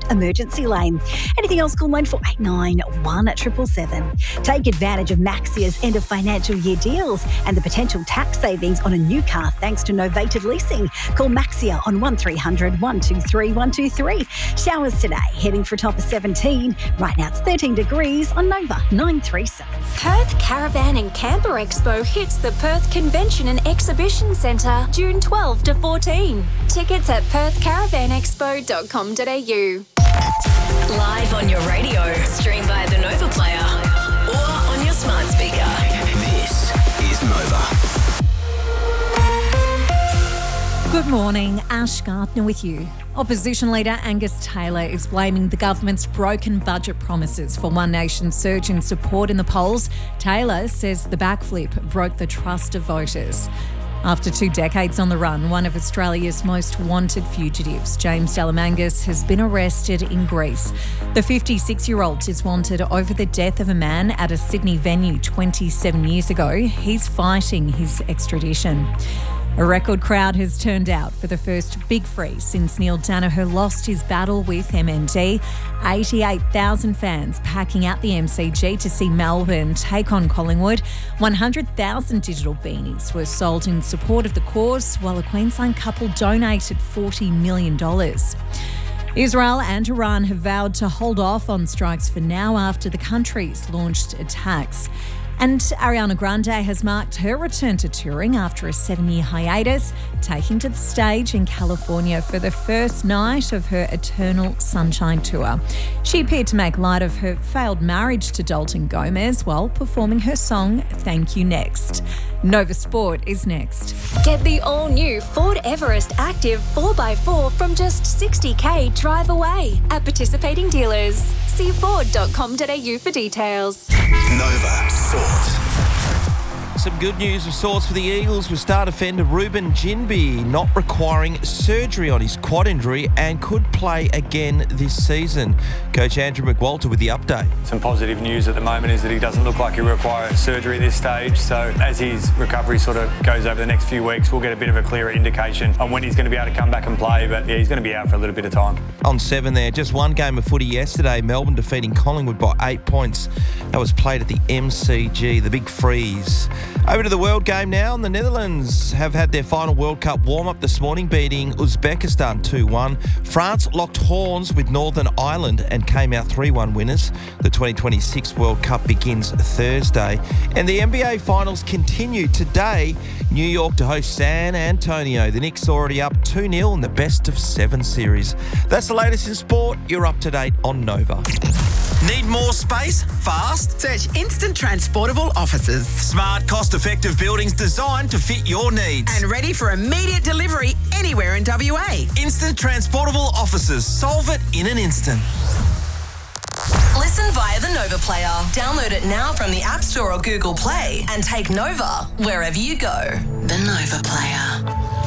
emergency lane. Anything else, call 9489 777. Take advantage of Maxia's end of financial year deals and the potential tax savings on a new car thanks to novated leasing. Call Maxia on 1300 123 123. Showers today, heading for a top of 17. Right now it's 13 degrees on Nova 937. Perth Caravan and Camper Expo hits the Perth Convention and Exhibition Centre June 12 to 14. Tickets at perthcaravanexpo.com.au. Live on your radio, stream via the Nova Player or on your smart speaker. This is Nova. Good morning, Ash Gardner with you. Opposition leader Angus Taylor is blaming the government's broken budget promises for One Nation's surge in support in the polls. Taylor says the backflip broke the trust of voters. After 2 decades on the run, one of Australia's most wanted fugitives, James Delamangas, has been arrested in Greece. The 56-year-old is wanted over the death of a man at a Sydney venue 27 years ago. He's fighting his extradition. A record crowd has turned out for the first big freeze since Neil Danaher lost his battle with MND. 88,000 fans packing out the MCG to see Melbourne take on Collingwood. 100,000 digital beanies were sold in support of the cause, while a Queensland couple donated $40 million. Israel and Iran have vowed to hold off on strikes for now after the countries launched attacks. And Ariana Grande has marked her return to touring after a 7-year hiatus, taking to the stage in California for the first night of her Eternal Sunshine tour. She appeared to make light of her failed marriage to Dalton Gomez while performing her song Thank You Next. Nova Sport is next. Get the all-new Ford Everest Active 4x4 from just $60,000 drive away at participating dealers. See Ford.com.au for details. Nova Sport. Some good news of sorts for the Eagles with star defender Ruben Ginbey not requiring surgery on his quad injury and could play again this season. Coach Andrew McWalter with the update. Some positive news at the moment is that he doesn't look like he'll require surgery at this stage. So as his recovery sort of goes over the next few weeks, we'll get a bit of a clearer indication on when he's going to be able to come back and play. But yeah, he's going to be out for a little bit of time. On 7 there, just one game of footy yesterday, Melbourne defeating Collingwood by 8 points. That was played at the MCG, the big freeze. Over to the World Game now, and the Netherlands have had their final World Cup warm-up this morning, beating Uzbekistan 2-1. France locked horns with Northern Ireland and came out 3-1 winners. The 2026 World Cup begins Thursday. And the NBA Finals continue today. New York to host San Antonio. The Knicks already up 2-0 in the best-of-7 series. That's the latest in sport. You're up to date on Nova. Need more space? Fast? Search Instant Transportable Offices. Smart, cost-effective buildings designed to fit your needs. And ready for immediate delivery anywhere in WA. Instant Transportable Offices. Solve it in an instant. Listen via the Nova Player. Download it now from the App Store or Google Play and take Nova wherever you go. The Nova Player.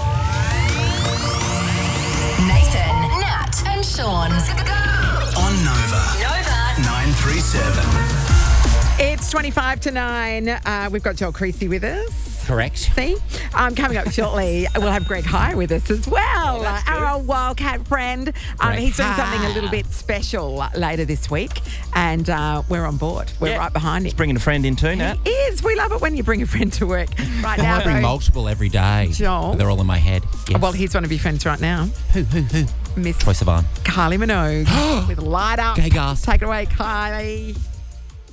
Nathan, Nat and Sean. On Nova. Nova 937. It's 25 to 9. We've got Joel Creasy with us. Correct. See? Coming up shortly, we'll have Greg High with us as well. Our old Wildcat friend. He's doing something a little bit special later this week, and we're on board. We're right behind him. He's bringing a friend in too, Nat. He is. We love it when you bring a friend to work. Right now, I bring multiple every day. Joel. They're all in my head. Yes. Well, he's one of your friends right now. Who? Miss Troye Sivan. Kylie Minogue with Light Up. Gay gas. Take it away, Kylie.